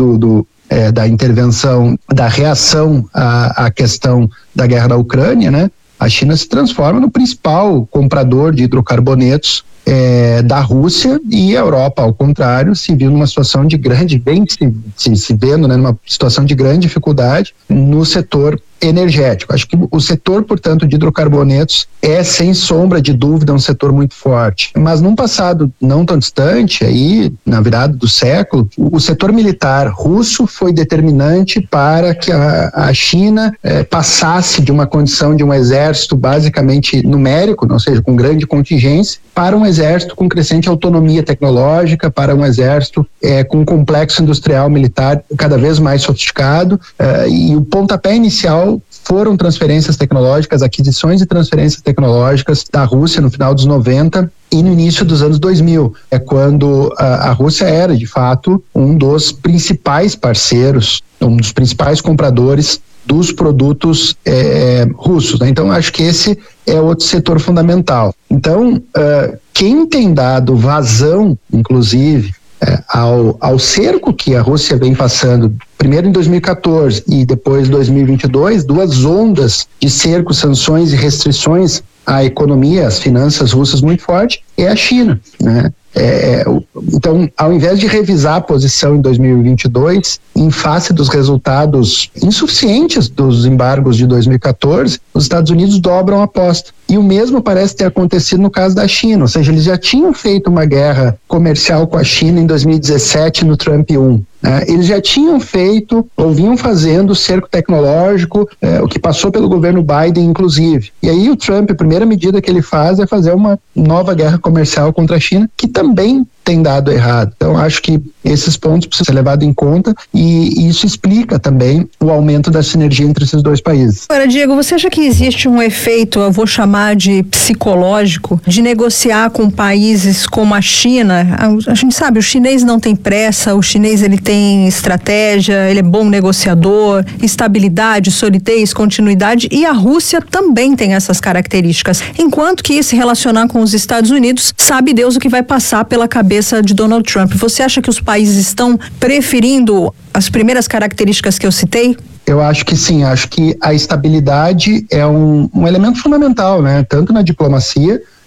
da intervenção, da reação à questão da guerra da Ucrânia, né, a China se transforma no principal comprador de hidrocarbonetos da Rússia, e a Europa, ao contrário, se viu numa situação de grande, se vendo, né, numa situação de grande dificuldade no setor energético. Acho que o setor, portanto, de hidrocarbonetos é, sem sombra de dúvida, um setor muito forte. Mas num passado não tão distante, aí, na virada do século, o setor militar russo foi determinante para que a China passasse de uma condição de um exército basicamente numérico, ou seja, com grande contingência, para um exército com crescente autonomia tecnológica, para um exército com um complexo industrial militar cada vez mais sofisticado, e o pontapé inicial foram transferências tecnológicas, aquisições e transferências tecnológicas da Rússia no final dos 90 e no início dos anos 2000. É quando a Rússia era, de fato, um dos principais parceiros, um dos principais compradores dos produtos russos. Né? Então, acho que esse é outro setor fundamental. Então, quem tem dado vazão, inclusive, ao cerco que a Rússia vem passando, primeiro em 2014 e depois 2022, duas ondas de cerco, sanções e restrições à economia, às finanças russas muito forte, é a China, né? Então, ao invés de revisar a posição em 2022, em face dos resultados insuficientes dos embargos de 2014, os Estados Unidos dobram a aposta. E o mesmo parece ter acontecido no caso da China, ou seja, eles já tinham feito uma guerra comercial com a China em 2017 no Trump 1. Eles já tinham feito, ou vinham fazendo, cerco tecnológico, o que passou pelo governo Biden, inclusive. E aí o Trump, a primeira medida que ele faz é fazer uma nova guerra comercial contra a China, que também tem dado errado. Então, acho que esses pontos precisam ser levados em conta, e isso explica também o aumento da sinergia entre esses dois países. Agora, Diego, você acha que existe um efeito, eu vou chamar de psicológico, de negociar com países como a China? A gente sabe, o chinês não tem pressa, o chinês ele tem estratégia, ele é bom negociador, estabilidade, solidez, continuidade, e a Rússia também tem essas características. Enquanto que se relacionar com os Estados Unidos, sabe Deus o que vai passar pela cabeça de Donald Trump. Você acha que os países estão preferindo as primeiras características que eu citei? Eu acho que sim, acho que a estabilidade é um elemento fundamental, né? Tanto na diplomacia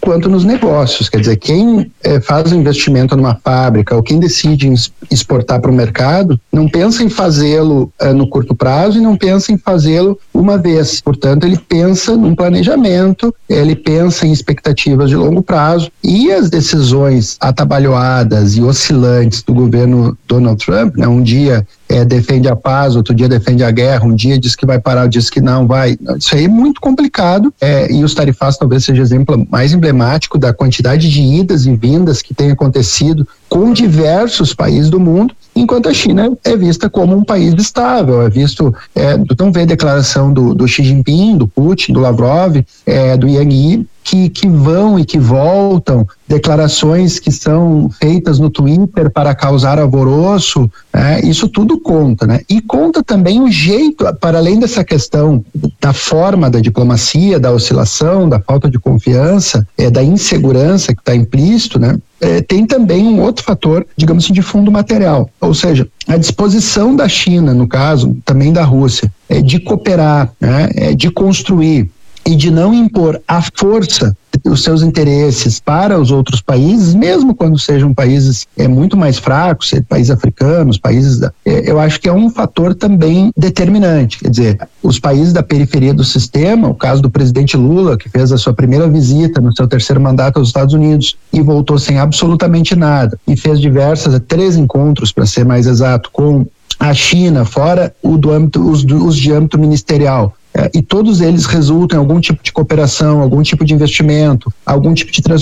quanto nos negócios. Quer dizer, quem faz um investimento numa fábrica ou quem decide exportar para o mercado, não pensa em fazê-lo no curto prazo e não pensa em fazê-lo uma vez. Portanto, ele pensa num planejamento, ele pensa em expectativas de longo prazo, e as decisões atabalhoadas e oscilantes do governo Donald Trump, né, um dia defende a paz, outro dia defende a guerra, um dia diz que vai parar, diz que não vai. Isso aí é muito complicado, e os tarifaços talvez seja o exemplo mais emblemático da quantidade de idas e vindas que tem acontecido com diversos países do mundo, enquanto a China é vista como um país estável, então vê a declaração do Xi Jinping, do Putin, do Lavrov, do Yang Yi, que vão e que voltam, declarações que são feitas no Twitter para causar alvoroço, isso tudo conta, né? E conta também o jeito, para além dessa questão da forma da diplomacia, da oscilação, da falta de confiança, da insegurança que está implícito, né? Tem também um outro fator, digamos assim, de fundo material, ou seja, a disposição da China, no caso, também da Rússia, de cooperar, de construir e de não impor à força os seus interesses para os outros países, mesmo quando sejam países muito mais fracos, países africanos, eu acho que é um fator também determinante. Quer dizer, os países da periferia do sistema, o caso do presidente Lula, que fez a sua primeira visita no seu terceiro mandato aos Estados Unidos e voltou sem absolutamente nada, e fez 3 encontros, para ser mais exato, com a China, fora os de âmbito ministerial, e todos eles resultam em algum tipo de cooperação, algum tipo de investimento, algum tipo de transformação